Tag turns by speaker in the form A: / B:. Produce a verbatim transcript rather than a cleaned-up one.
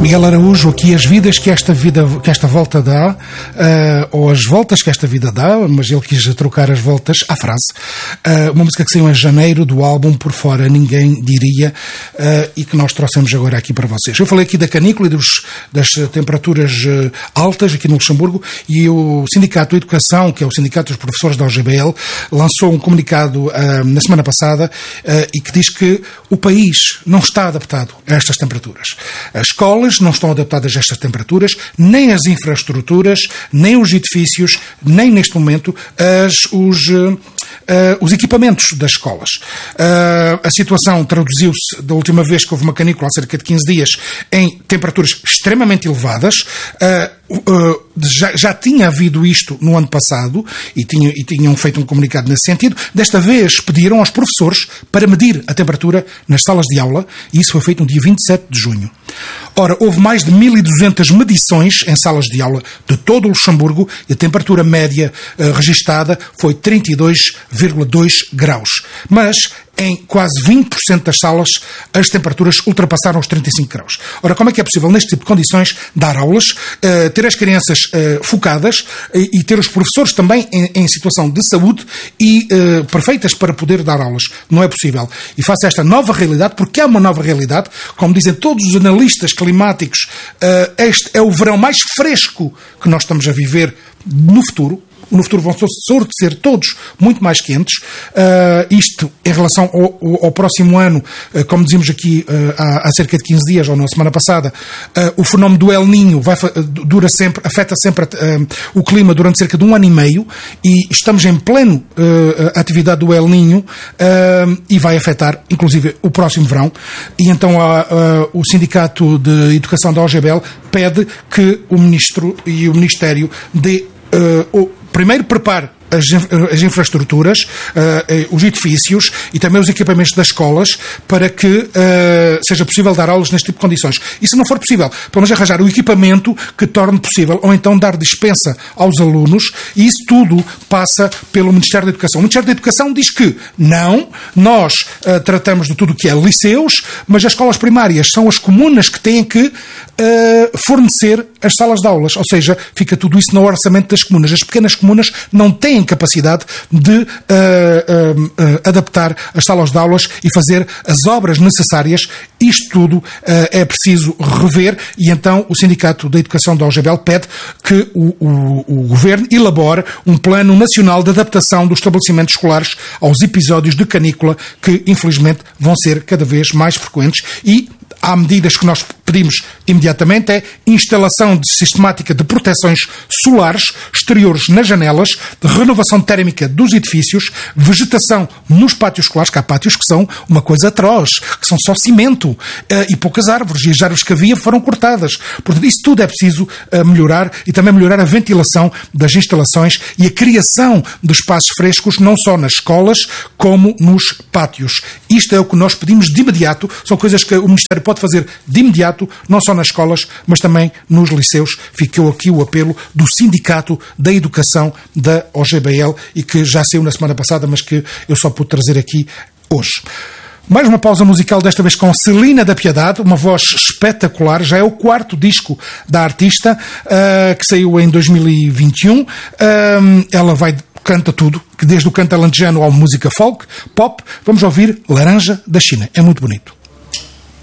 A: Miguel Araújo, aqui as vidas que esta vida, que esta volta dá, uh, ou as voltas que esta vida dá, mas ele quis trocar as voltas à frase. Uh, uma música que saiu em janeiro do álbum Por Fora Ninguém Diria, uh, e que nós trouxemos agora aqui para vocês. Eu falei aqui da canícula e dos, das temperaturas uh, altas aqui no Luxemburgo, e o Sindicato de Educação, que é o Sindicato dos Professores da O G B L, lançou um comunicado uh, na semana passada uh, e que diz que o país não está adaptado a estas temperaturas. As escolas não estão adaptadas a estas temperaturas, nem as infraestruturas, nem os edifícios, nem neste momento as, os, uh, uh, os equipamentos das escolas. Uh, a situação traduziu-se da última vez que houve uma canícula há cerca de quinze dias em temperaturas extremamente elevadas. Uh, Uh, já, já tinha havido isto no ano passado e, tinha, e tinham feito um comunicado nesse sentido. Desta vez pediram aos professores para medir a temperatura nas salas de aula, e isso foi feito no dia vinte e sete de junho. Ora, houve mais de mil e duzentas medições em salas de aula de todo o Luxemburgo e a temperatura média uh, registada foi trinta e dois vírgula dois graus. Mas em quase vinte por cento das salas as temperaturas ultrapassaram os trinta e cinco graus. Ora, como é que é possível, neste tipo de condições, dar aulas, uh, ter as crianças uh, focadas uh, e ter os professores também em, em situação de saúde e uh, perfeitas para poder dar aulas? Não é possível. E face a esta nova realidade, porque é uma nova realidade, como dizem todos os analistas climáticos, uh, este é o verão mais fresco que nós estamos a viver no futuro. No futuro vão ser todos muito mais quentes. Uh, isto em relação ao, ao, ao próximo ano, uh, como dizíamos aqui uh, há, há cerca de quinze dias, ou na semana passada, uh, o fenómeno do El Niño vai, uh, dura sempre, afeta sempre uh, o clima durante cerca de um ano e meio, e estamos em pleno uh, atividade do El Niño, uh, e vai afetar inclusive o próximo verão. E então uh, uh, o Sindicato de Educação da O G B L pede que o Ministro e o Ministério dê uh, o primeiro prepare as, as infraestruturas, uh, os edifícios e também os equipamentos das escolas para que uh, seja possível dar aulas neste tipo de condições. E se não for possível, pelo menos arranjar o equipamento que torne possível, ou então dar dispensa aos alunos, e isso tudo passa pelo Ministério da Educação. O Ministério da Educação diz que não, nós uh, tratamos de tudo o que é liceus, mas as escolas primárias são as comunas que têm que uh, fornecer as salas de aulas, ou seja, fica tudo isso no orçamento das comunas. As pequenas comunas não têm capacidade de uh, uh, uh, adaptar as salas de aulas e fazer as obras necessárias. Isto tudo uh, é preciso rever, e então o Sindicato da Educação da O G B L pede que o, o, o Governo elabore um plano nacional de adaptação dos estabelecimentos escolares aos episódios de canícula que, infelizmente, vão ser cada vez mais frequentes. E há medidas que nós pedimos imediatamente: é instalação de sistemática de proteções solares exteriores nas janelas, de renovação térmica dos edifícios, vegetação nos pátios escolares, que há pátios que são uma coisa atroz, que são só cimento uh, e poucas árvores, e as árvores que havia foram cortadas. Portanto, isso tudo é preciso uh, melhorar, e também melhorar a ventilação das instalações e a criação de espaços frescos, não só nas escolas, como nos pátios. Isto é o que nós pedimos de imediato, são coisas que o Ministério pode fazer de imediato, não só nas escolas, mas também nos liceus. Ficou aqui o apelo do Sindicato da Educação da O G B L, e que já saiu na semana passada, mas que eu só pude trazer aqui hoje. Mais uma pausa musical, desta vez com Celina da Piedade, uma voz espetacular. Já é o quarto disco da artista, uh, que saiu em dois mil e vinte e um. Uh, ela vai, canta tudo, que desde o canto alentejano ao música folk, pop. Vamos ouvir Laranja da China. É muito bonito.